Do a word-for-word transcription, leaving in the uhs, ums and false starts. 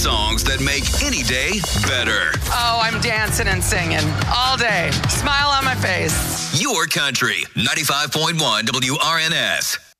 songs that make any day better. Oh, I'm dancing and singing all day. Smile on my face. Your country, ninety-five point one W R N S.